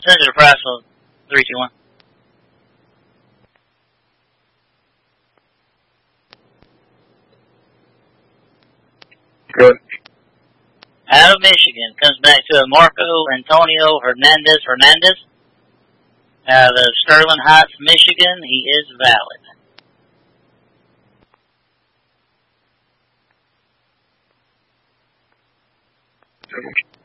send you the price of 321. Good. Out of Michigan, comes back to a Marco Antonio Hernandez. Out of Sterling Heights, Michigan, he is valid.